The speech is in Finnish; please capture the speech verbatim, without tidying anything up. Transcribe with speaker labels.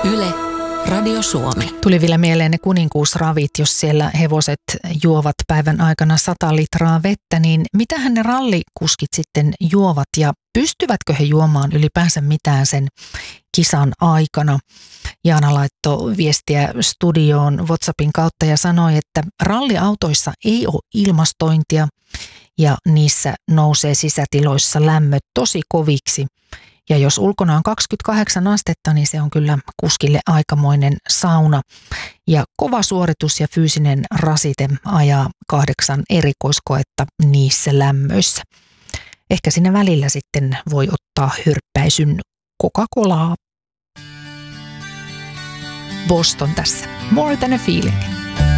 Speaker 1: Yle, Radio Suomi.
Speaker 2: Tuli vielä mieleen ne kuninkuusravit, jos siellä hevoset juovat päivän aikana sata litraa vettä, niin mitähän ne rallikuskit sitten juovat ja pystyvätkö he juomaan ylipäänsä mitään sen kisan aikana? Jaana laittoi viestiä studioon WhatsAppin kautta ja sanoi, että ralliautoissa ei ole ilmastointia ja niissä nousee sisätiloissa lämmöt tosi koviksi. Ja jos ulkona on kaksikymmentäkahdeksan astetta, niin se on kyllä kuskille aikamoinen sauna. Ja kova suoritus ja fyysinen rasite ajaa kahdeksan erikoiskoetta niissä lämmöissä. Ehkä siinä välillä sitten voi ottaa hyrppäisyn Coca-Colaa. Boston tässä. More than a feeling.